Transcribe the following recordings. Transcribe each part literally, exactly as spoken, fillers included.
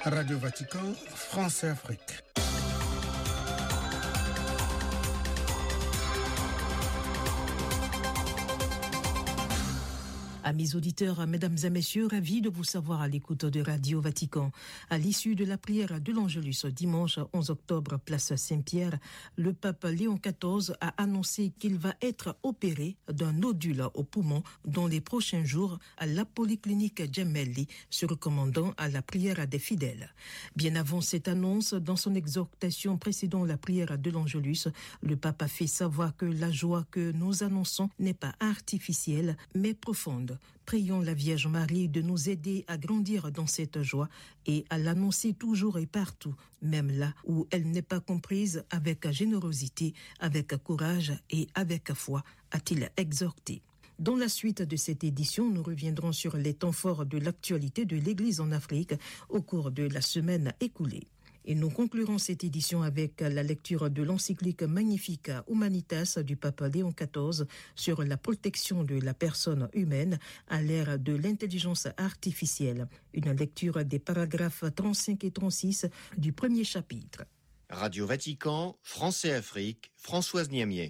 Radio Vatican, France et Afrique. Amis auditeurs, mesdames et messieurs, ravis de vous savoir à l'écoute de Radio Vatican. À l'issue de la prière de l'Angelus dimanche onze octobre, place Saint-Pierre, le pape Léon quatorze a annoncé qu'il va être opéré d'un nodule au poumon dans les prochains jours à la polyclinique Gemelli, se recommandant à la prière des fidèles. Bien avant cette annonce, dans son exhortation précédant la prière de l'Angelus, le pape a fait savoir que la joie que nous annonçons n'est pas artificielle, mais profonde. Prions la Vierge Marie de nous aider à grandir dans cette joie et à l'annoncer toujours et partout, même là où elle n'est pas comprise, avec générosité, avec courage et avec foi, a-t-il exhorté. Dans la suite de cette édition, nous reviendrons sur les temps forts de l'actualité de l'Église en Afrique au cours de la semaine écoulée. Et nous conclurons cette édition avec la lecture de l'encyclique Magnificat Humanitas du pape Léon quatorze sur la protection de la personne humaine à l'ère de l'intelligence artificielle. Une lecture des paragraphes trente-cinq et trente-six du premier chapitre. Radio Vatican, France et Afrique, Françoise Niamier.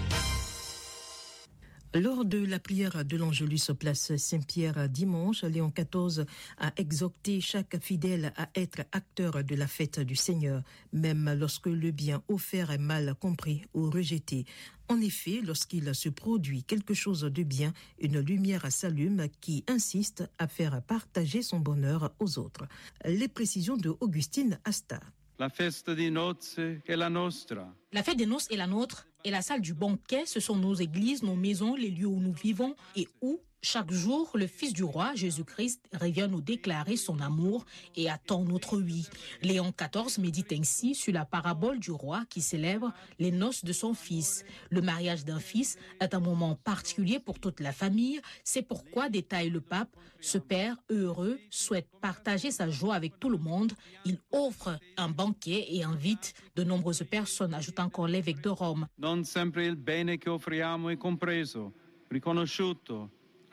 Lors de la prière de l'Angelus place Saint-Pierre dimanche, Léon quatorze a exhorté chaque fidèle à être acteur de la fête du Seigneur, même lorsque le bien offert est mal compris ou rejeté. En effet, lorsqu'il se produit quelque chose de bien, une lumière s'allume qui insiste à faire partager son bonheur aux autres. Les précisions de Augustine Asta. La festa di nozze è la nostra. La fête des noces est la nôtre, et la salle du banquet, ce sont nos églises, nos maisons, les lieux où nous vivons et où, chaque jour, le Fils du Roi, Jésus-Christ, revient nous déclarer son amour et attend notre oui. Léon quatorze médite ainsi sur la parabole du roi qui célèbre les noces de son fils. Le mariage d'un fils est un moment particulier pour toute la famille. C'est pourquoi, détaille le pape, ce père heureux souhaite partager sa joie avec tout le monde. Il offre un banquet et invite de nombreuses personnes, ajoute encore l'évêque de Rome. Non sempre il bene che offriamo è compreso, riconosciuto.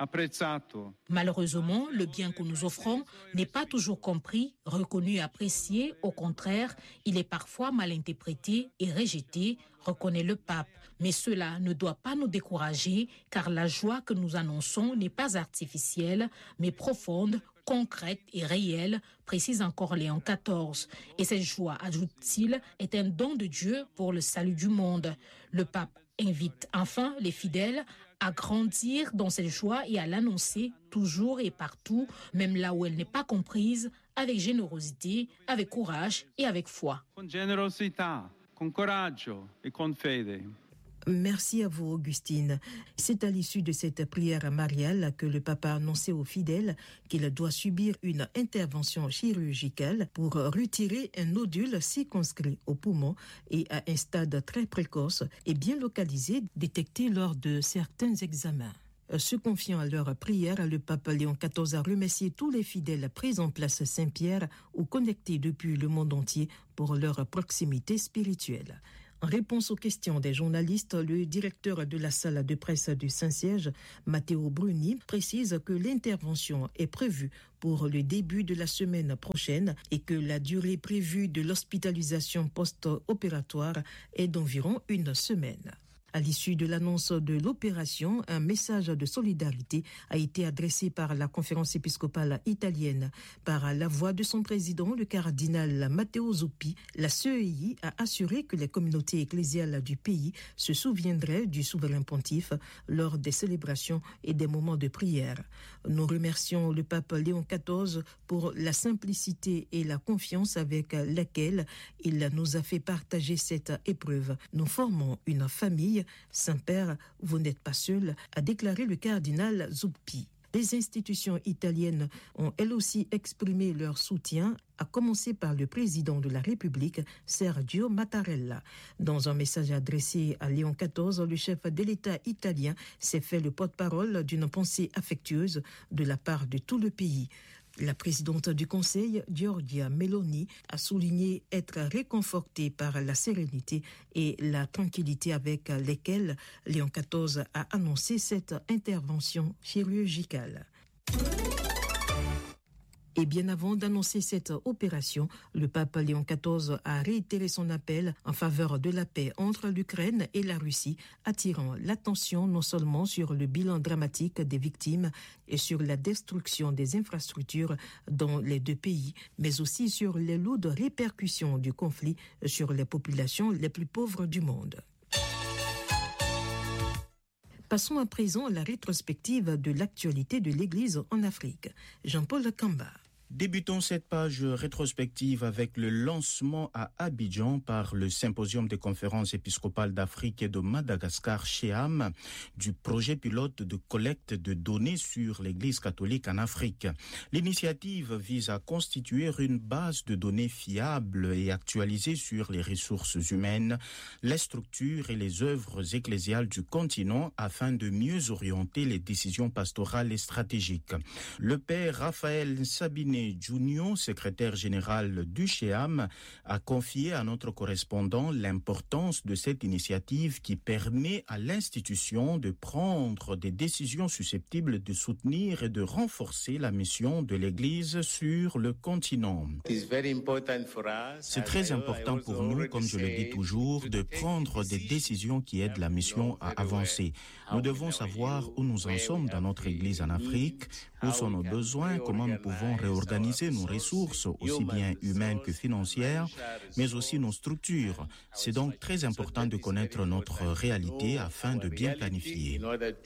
Malheureusement, le bien que nous offrons n'est pas toujours compris, reconnu et apprécié. Au contraire, il est parfois mal interprété et rejeté, reconnaît le pape. Mais cela ne doit pas nous décourager, car la joie que nous annonçons n'est pas artificielle, mais profonde, concrète et réelle, précise encore Léon quatorze. Et cette joie, ajoute-t-il, est un don de Dieu pour le salut du monde. Le pape invite enfin les fidèles à grandir dans cette joie et à l'annoncer toujours et partout, même là où elle n'est pas comprise, avec générosité, avec courage et avec foi. Con generosità, con coraggio e con fede. Merci à vous, Augustine. C'est à l'issue de cette prière mariale que le pape a annoncé aux fidèles qu'il doit subir une intervention chirurgicale pour retirer un nodule circonscrit au poumon et à un stade très précoce et bien localisé, détecté lors de certains examens. Se confiant à leur prière, le pape Léon quatorze a remercié tous les fidèles présents place Saint-Pierre ou connectés depuis le monde entier pour leur proximité spirituelle. En réponse aux questions des journalistes, le directeur de la salle de presse du Saint-Siège, Matteo Bruni, précise que l'intervention est prévue pour le début de la semaine prochaine et que la durée prévue de l'hospitalisation post-opératoire est d'environ une semaine. À l'issue de l'annonce de l'opération, un message de solidarité a été adressé par la conférence épiscopale italienne. Par la voix de son président, le cardinal Matteo Zuppi, la C E I a assuré que les communautés ecclésiales du pays se souviendraient du souverain pontife lors des célébrations et des moments de prière. Nous remercions le pape Léon quatorze pour la simplicité et la confiance avec laquelle il nous a fait partager cette épreuve. Nous formons une famille. Saint-Père, vous n'êtes pas seul, a déclaré le cardinal Zuppi. Les institutions italiennes ont elles aussi exprimé leur soutien, à commencer par le président de la République, Sergio Mattarella. Dans un message adressé à Léon quatorze, le chef de l'État italien s'est fait le porte-parole d'une pensée affectueuse de la part de tout le pays. La présidente du Conseil, Giorgia Meloni, a souligné être réconfortée par la sérénité et la tranquillité avec lesquelles Léon quatorze a annoncé cette intervention chirurgicale. Et bien avant d'annoncer cette opération, le pape Léon quatorze a réitéré son appel en faveur de la paix entre l'Ukraine et la Russie, attirant l'attention non seulement sur le bilan dramatique des victimes et sur la destruction des infrastructures dans les deux pays, mais aussi sur les lourdes répercussions du conflit sur les populations les plus pauvres du monde. Passons à présent à la rétrospective de l'actualité de l'Église en Afrique. Jean-Paul Kamba. Débutons cette page rétrospective avec le lancement à Abidjan par le Symposium des conférences épiscopales d'Afrique et de Madagascar, SHEAM, du projet pilote de collecte de données sur l'Église catholique en Afrique. L'initiative vise à constituer une base de données fiable et actualisée sur les ressources humaines, les structures et les œuvres ecclésiales du continent afin de mieux orienter les décisions pastorales et stratégiques. Le père Raphaël Sabiné Junio, secrétaire général du SHEAM, a confié à notre correspondant l'importance de cette initiative qui permet à l'institution de prendre des décisions susceptibles de soutenir et de renforcer la mission de l'Église sur le continent. C'est très important pour nous, comme je le dis toujours, de prendre des décisions qui aident la mission à avancer. Nous devons savoir où nous en sommes dans notre Église en Afrique, où sont nos besoins, comment nous pouvons réorganiser nos ressources, aussi bien humaines que financières, mais aussi nos structures. C'est donc très important de connaître notre réalité afin de bien planifier.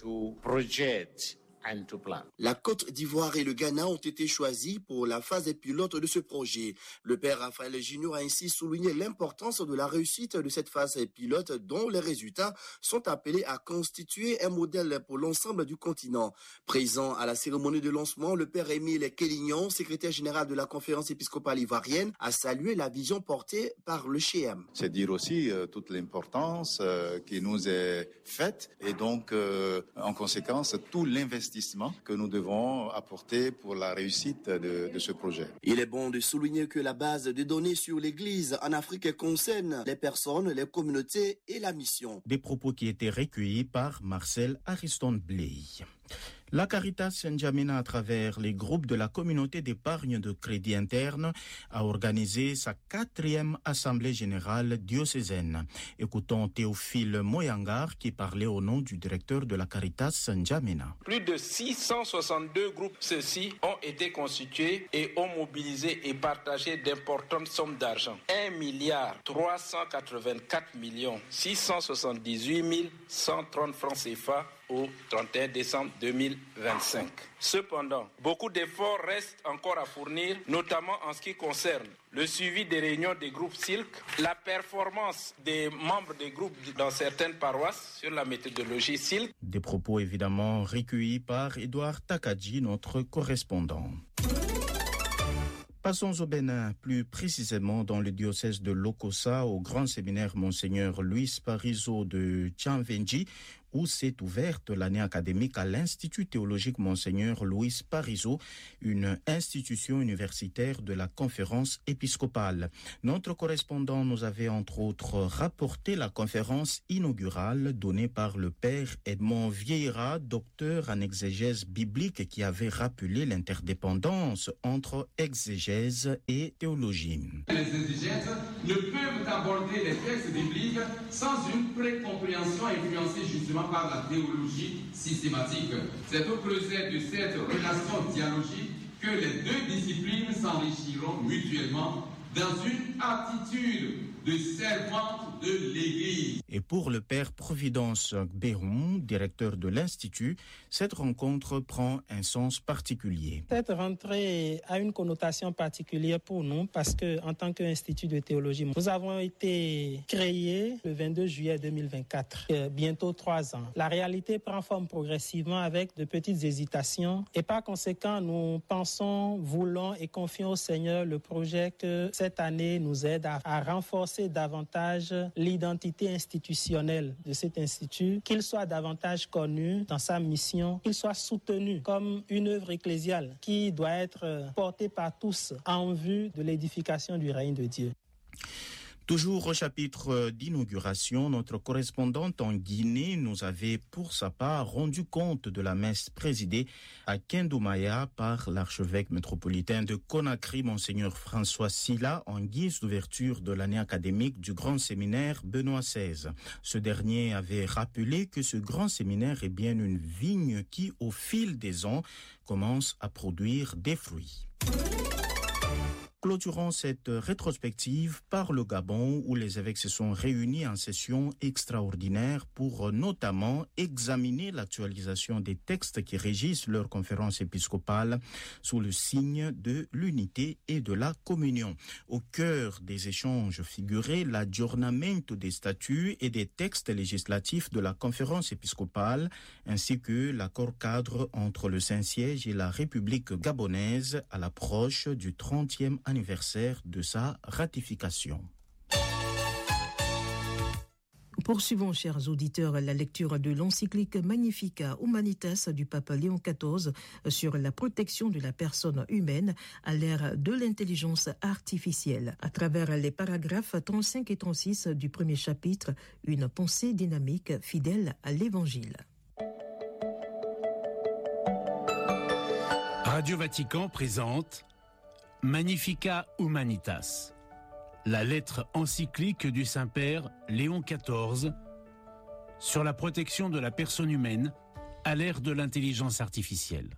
La Côte d'Ivoire et le Ghana ont été choisis pour la phase pilote de ce projet. Le père Raphaël Junior a ainsi souligné l'importance de la réussite de cette phase pilote dont les résultats sont appelés à constituer un modèle pour l'ensemble du continent. Présent à la cérémonie de lancement, le père Émile Kélignon, secrétaire général de la conférence épiscopale ivoirienne, a salué la vision portée par le SHEAM. C'est dire aussi euh, toute l'importance euh, qui nous est faite et donc euh, en conséquence tout l'investissement que nous devons apporter pour la réussite de, de ce projet. Il est bon de souligner que la base de données sur l'Église en Afrique concerne les personnes, les communautés et la mission. Des propos qui étaient recueillis par Marcel Ariston Bley. La Caritas N'Djamena, à travers les groupes de la communauté d'épargne de crédit interne, a organisé sa quatrième assemblée générale diocésaine. Écoutons Théophile Moyangar qui parlait au nom du directeur de la Caritas N'Djamena. Plus de six cent soixante-deux groupes, ceux-ci ont été constitués et ont mobilisé et partagé d'importantes sommes d'argent. un milliard trois cent quatre-vingt-quatre millions six cent soixante-dix-huit mille cent trente francs C F A au trente et un décembre deux mille vingt-cinq. Cependant, beaucoup d'efforts restent encore à fournir, notamment en ce qui concerne le suivi des réunions des groupes S I L C, la performance des membres des groupes dans certaines paroisses sur la méthodologie S I L C. Des propos évidemment recueillis par Edouard Takadji, notre correspondant. Passons au Bénin, plus précisément dans le diocèse de Lokossa, au grand séminaire Monseigneur Luis Parizeau de Tchanvenji, où s'est ouverte l'année académique à l'Institut théologique Monseigneur Luis Parizeau, une institution universitaire de la conférence épiscopale. Notre correspondant nous avait entre autres rapporté la conférence inaugurale donnée par le père Edmond Vieira, docteur en exégèse biblique, qui avait rappelé l'interdépendance entre exégèse et théologie. Les exégètes ne peuvent aborder les textes bibliques sans une précompréhension influencée justement par la théologie systématique. C'est au creuset de cette relation dialogique que les deux disciplines s'enrichiront mutuellement dans une attitude de servante de l'Église. Et pour le père Providence Béron, directeur de l'Institut, cette rencontre prend un sens particulier. Cette rentrée a une connotation particulière pour nous parce que, en tant qu'Institut de théologie, nous avons été créés le vingt-deux juillet deux mille vingt-quatre, euh, bientôt trois ans. La réalité prend forme progressivement avec de petites hésitations et par conséquent, nous pensons, voulons et confions au Seigneur le projet que cette année nous aide à, à renforcer davantage l'identité institutionnelle de cet institut, qu'il soit davantage connu dans sa mission, qu'il soit soutenu comme une œuvre ecclésiale qui doit être portée par tous en vue de l'édification du règne de Dieu. Toujours au chapitre d'inauguration, notre correspondante en Guinée nous avait pour sa part rendu compte de la messe présidée à Kendoumaya par l'archevêque métropolitain de Conakry, Monseigneur François Silla, en guise d'ouverture de l'année académique du grand séminaire Benoît seize. Ce dernier avait rappelé que ce grand séminaire est bien une vigne qui, au fil des ans, commence à produire des fruits. Clôturons cette rétrospective par le Gabon où les évêques se sont réunis en session extraordinaire pour notamment examiner l'actualisation des textes qui régissent leur conférence épiscopale sous le signe de l'unité et de la communion. Au cœur des échanges figuraient l'adjournamento des statuts et des textes législatifs de la conférence épiscopale ainsi que l'accord cadre entre le Saint-Siège et la République gabonaise à l'approche du trentième anniversaire de sa ratification. Poursuivons, chers auditeurs, la lecture de l'encyclique Magnificat Humanitas du pape Léon quatorze sur la protection de la personne humaine à l'ère de l'intelligence artificielle. À travers les paragraphes trente-cinq et trente-six du premier chapitre, une pensée dynamique fidèle à l'Évangile. Radio Vatican présente Magnificat Humanitas, la lettre encyclique du Saint-Père Léon quatorze sur la protection de la personne humaine à l'ère de l'intelligence artificielle.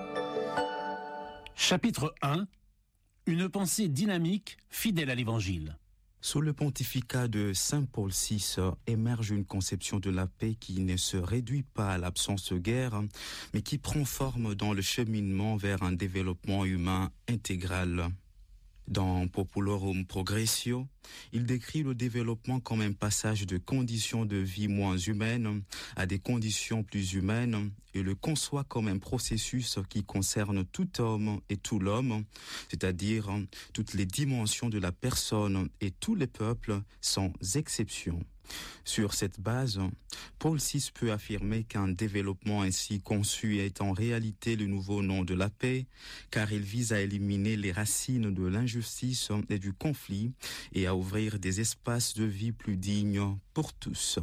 Chapitre un. Une pensée dynamique fidèle à l'Évangile. Sous le pontificat de Saint Paul six émerge une conception de la paix qui ne se réduit pas à l'absence de guerre, mais qui prend forme dans le cheminement vers un développement humain intégral. Dans Populorum Progressio, il décrit le développement comme un passage de conditions de vie moins humaines à des conditions plus humaines et le conçoit comme un processus qui concerne tout homme et tout l'homme, c'est-à-dire toutes les dimensions de la personne et tous les peuples sans exception. Sur cette base, Paul six peut affirmer qu'un développement ainsi conçu est en réalité le nouveau nom de la paix, car il vise à éliminer les racines de l'injustice et du conflit et à ouvrir des espaces de vie plus dignes pour tous.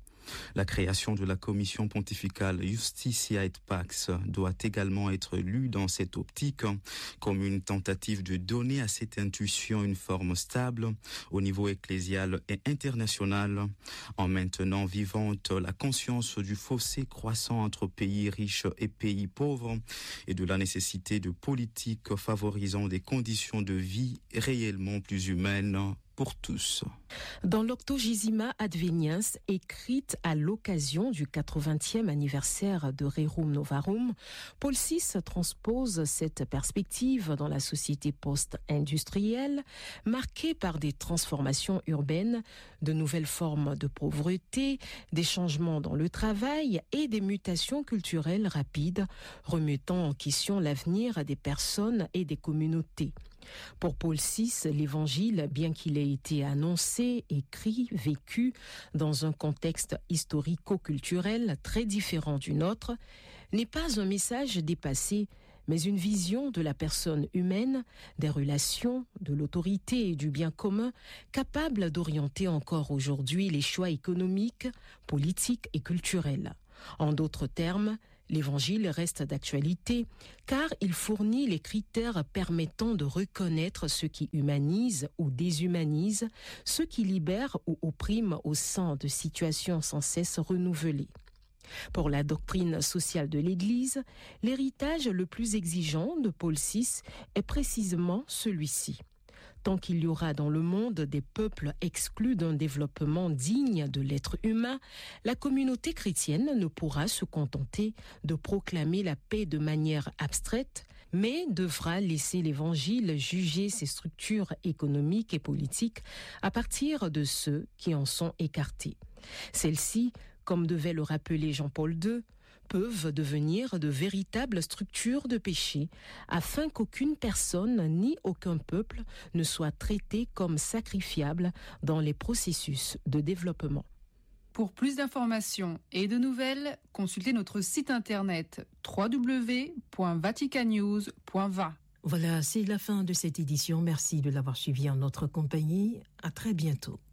La création de la commission pontificale Justitia et Pax doit également être lue dans cette optique comme une tentative de donner à cette intuition une forme stable au niveau ecclésial et international, en maintenant vivante la conscience du fossé croissant entre pays riches et pays pauvres et de la nécessité de politiques favorisant des conditions de vie réellement plus humaines pour tous. Dans l'Octogesima Adveniens, écrite à l'occasion du quatre-vingtième anniversaire de Rerum Novarum, Paul six transpose cette perspective dans la société post-industrielle, marquée par des transformations urbaines, de nouvelles formes de pauvreté, des changements dans le travail et des mutations culturelles rapides, remettant en question l'avenir des personnes et des communautés. Pour Paul six, l'Évangile, bien qu'il ait été annoncé, écrit, vécu dans un contexte historico-culturel très différent du nôtre, n'est pas un message dépassé, mais une vision de la personne humaine, des relations, de l'autorité et du bien commun, capable d'orienter encore aujourd'hui les choix économiques, politiques et culturels. En d'autres termes, l'Évangile reste d'actualité car il fournit les critères permettant de reconnaître ce qui humanise ou déshumanise, ce qui libère ou opprime au sein de situations sans cesse renouvelées. Pour la doctrine sociale de l'Église, l'héritage le plus exigeant de Paul six est précisément celui-ci. Tant qu'il y aura dans le monde des peuples exclus d'un développement digne de l'être humain, la communauté chrétienne ne pourra se contenter de proclamer la paix de manière abstraite, mais devra laisser l'Évangile juger ses structures économiques et politiques à partir de ceux qui en sont écartés. Celles-ci, comme devait le rappeler Jean-Paul deux, peuvent devenir de véritables structures de péché, afin qu'aucune personne ni aucun peuple ne soit traité comme sacrifiable dans les processus de développement. Pour plus d'informations et de nouvelles, consultez notre site internet w w w point vaticanews point v a. Voilà, c'est la fin de cette édition. Merci de l'avoir suivi en notre compagnie. À très bientôt.